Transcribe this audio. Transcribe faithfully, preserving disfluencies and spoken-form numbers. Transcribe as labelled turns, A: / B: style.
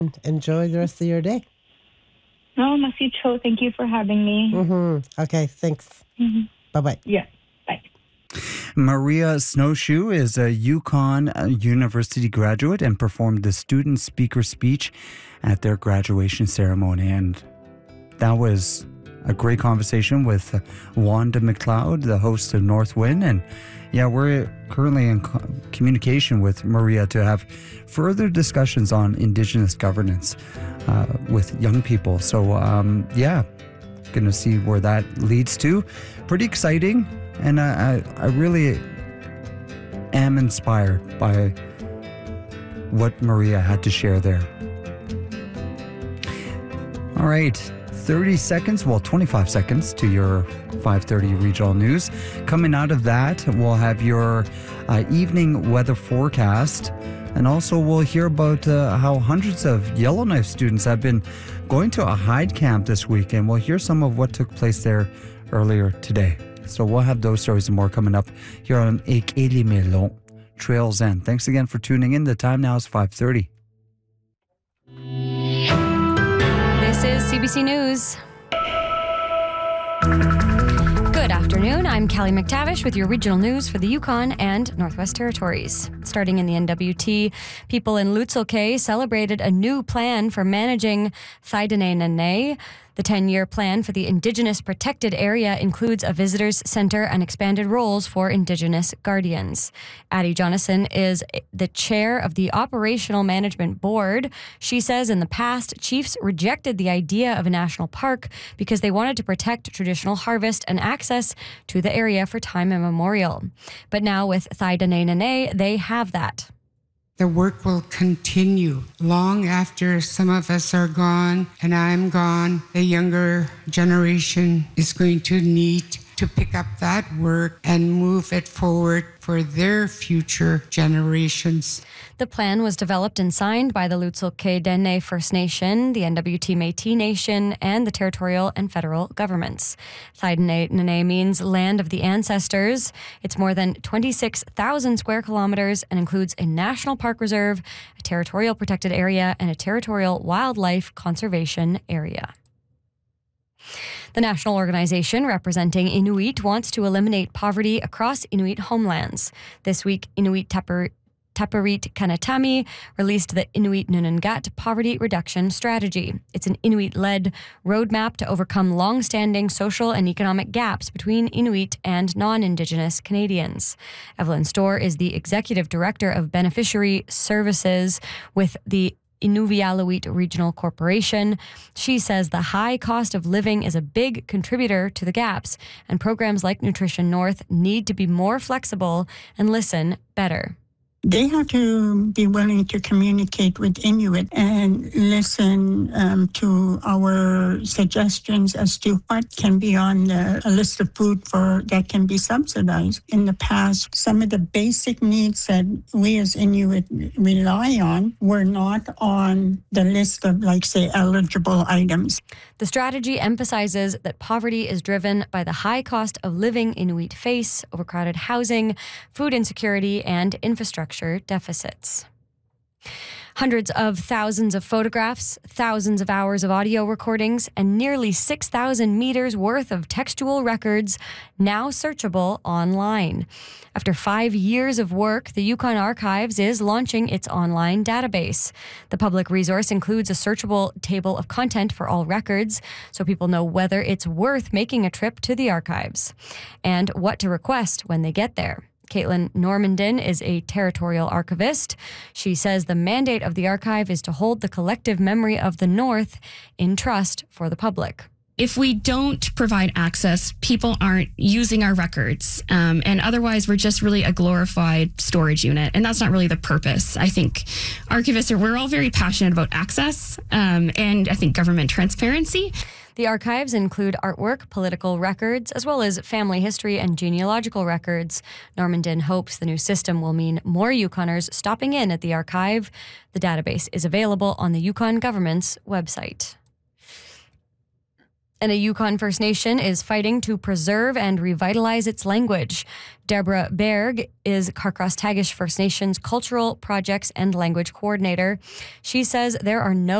A: Enjoy the rest of your day.
B: No, merci cho. Thank you for having me.
A: Mm-hmm. Okay, thanks.
B: Mm-hmm.
A: Bye-bye.
B: Yeah, bye.
C: Maria Snowshoe is a Yukon University graduate and performed the student speaker speech at their graduation ceremony. And that was a great conversation with Wanda McLeod, the host of Northwind. And yeah, we're currently in co- communication with Maria to have further discussions on Indigenous governance uh, with young people. So um, yeah, going to see where that leads to. Pretty exciting. And I, I, I really am inspired by what Maria had to share there. All right, thirty seconds, well, twenty-five seconds to your five thirty regional news. Coming out of that, we'll have your uh, evening weather forecast. And also we'll hear about uh, how hundreds of Yellowknife students have been going to a hide camp this week. And we'll hear some of what took place there earlier today. So we'll have those stories and more coming up here on Ekeli Melon Trails End. Thanks again for tuning in. The time now is five thirty.
D: This is C B C News. Good afternoon. I'm Kelly McTavish with your regional news for the Yukon and Northwest Territories. Starting in the N W T, people in Lutselk'e celebrated a new plan for managing Thaidene. The ten-year plan for the Indigenous protected area includes a visitors center and expanded roles for Indigenous guardians. Addie Jonathan is the chair of the Operational Management Board. She says in the past, chiefs rejected the idea of a national park because they wanted to protect traditional harvest and access to the area for time immemorial. But now with Thaidene, they have that.
E: The work will continue long after some of us are gone and I'm gone. The younger generation is going to need to pick up that work and move it forward for their future generations.
D: The plan was developed and signed by the Lutselk'e Dene First Nation, the N W T Métis Nation, and the territorial and federal governments. Thaidene means land of the ancestors. It's more than twenty-six thousand square kilometers and includes a national park reserve, a territorial protected area, and a territorial wildlife conservation area. The national organization representing Inuit wants to eliminate poverty across Inuit homelands. This week, Inuit Tapir Taparit Kanatami released the Inuit Nunangat Poverty Reduction Strategy. It's an Inuit-led roadmap to overcome long-standing social and economic gaps between Inuit and non-Indigenous Canadians. Evelyn Storr is the Executive Director of Beneficiary Services with the Inuvialuit Regional Corporation. She says the high cost of living is a big contributor to the gaps, and programs like Nutrition North need to be more flexible and listen better.
F: They have to be willing to communicate with Inuit and listen um, to our suggestions as to what can be on the, a list of food for that can be subsidized. In the past, some of the basic needs that we as Inuit rely on were not on the list of, like, say, eligible items.
D: The strategy emphasizes that poverty is driven by the high cost of living Inuit face, overcrowded housing, food insecurity, and infrastructure deficits. Hundreds of thousands of photographs, thousands of hours of audio recordings, and nearly six thousand meters worth of textual records now searchable online. After five years of work, the Yukon Archives is launching its online database. The public resource includes a searchable table of content for all records, so people know whether it's worth making a trip to the archives and what to request when they get there. Caitlin Normandin is a territorial archivist. She says the mandate of the archive is to hold the collective memory of the North in trust for the public.
G: If we don't provide access, people aren't using our records. Um, and otherwise, we're just really a glorified storage unit. And that's not really the purpose. I think archivists are, we're all very passionate about access um, and I think government transparency.
D: The archives include artwork, political records, as well as family history and genealogical records. Normandin hopes the new system will mean more Yukoners stopping in at the archive. The database is available on the Yukon government's website. And a Yukon First Nation is fighting to preserve and revitalize its language. Deborah Berg is Carcross Tagish First Nations Cultural Projects and Language Coordinator. She says there are no